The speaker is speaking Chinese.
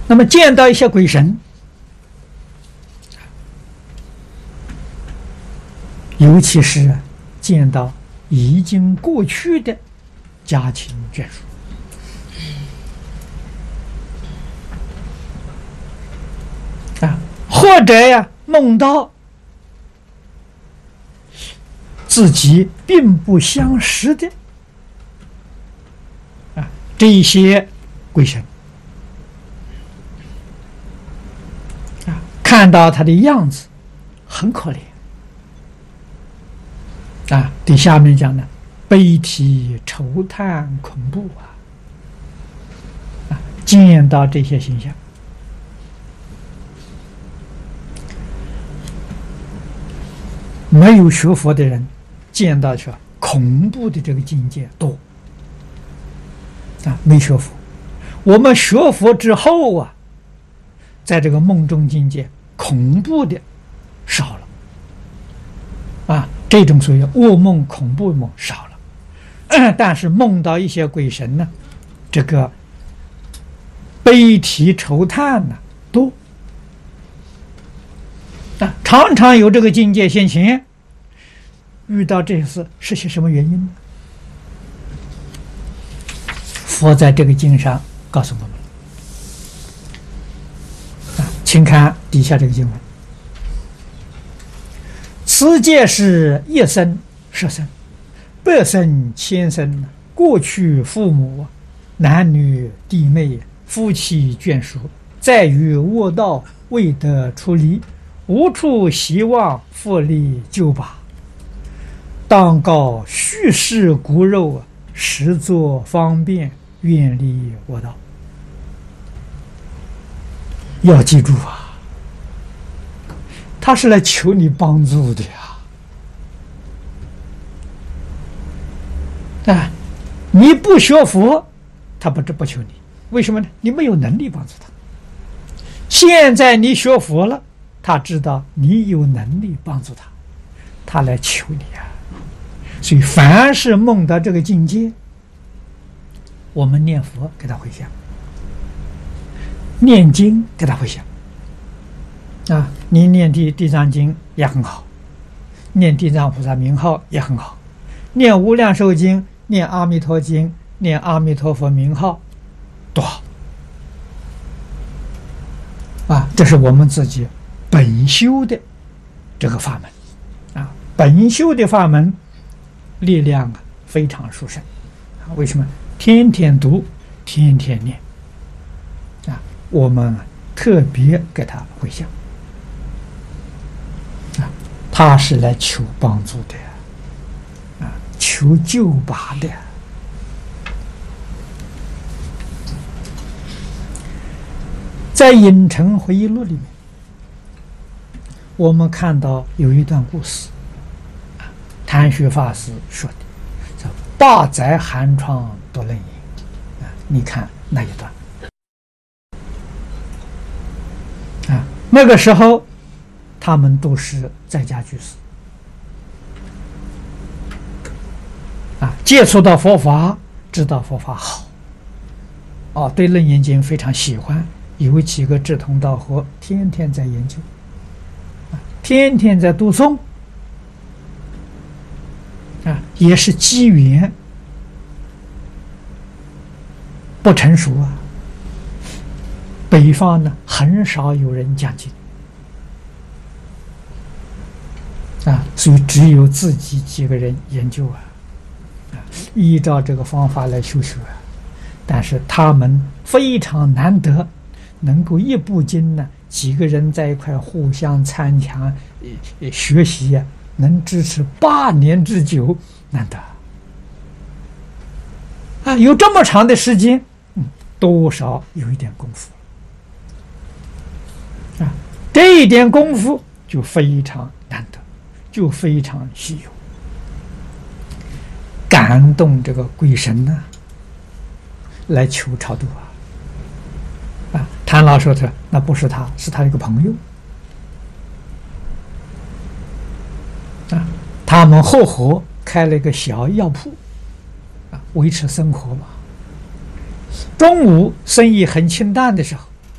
那么见到一些鬼神，尤其是见到已经过去的家亲眷属，或者梦到自己并不相识的这一些鬼神，看到他的样子很可怜对下面讲的悲啼愁叹恐怖见到这些形象，没有学佛的人见到去恐怖的这个境界多没学佛。我们学佛之后在这个梦中境界恐怖的少了这种所谓噩梦恐怖梦少了，但是梦到一些鬼神呢，这个悲啼愁叹多常常有这个境界现前。遇到这事是些什么原因呢？佛在这个经上告诉我们请看底下这个经文：此界是一生十生百生千生，过去父母男女弟妹夫妻眷属，在于恶道未得出离，无处希望复利救拔，当告虚实骨肉实作方便，远离恶道。要记住他是来求你帮助的你不学佛，他不求你，为什么呢？你没有能力帮助他。现在你学佛了，他知道你有能力帮助他，他来求你所以凡是梦到这个境界，我们念佛给他回向，念经给他回向你念地藏经也很好，念地藏菩萨名号也很好，念无量寿经，念阿弥陀经，念阿弥陀佛名号多好这是我们自己本修的这个法门本修的法门力量非常殊胜为什么？天天读，天天念我们特别给他回向他是来求帮助的求救拔的。在《影城回忆录》里面，我们看到有一段故事谭学法师说的，叫八载寒窗多冷饮你看那一段那个时候他们都是在家居士接触到佛法，知道佛法好对楞严经非常喜欢，有几个志同道合，天天在研究天天在读诵也是机缘不成熟北方呢很少有人讲经所以只有自己几个人研究依照这个方法来修学但是他们非常难得能够一部经呢几个人在一块互相参强学习能支持8年之久，难得有这么长的时间多少有一点功夫这一点功夫就非常难得，就非常稀有，感动这个鬼神来求超度谭老说的那不是他，是他一个朋友他们合伙开了一个小药铺维持生活嘛。中午生意很清淡的时候，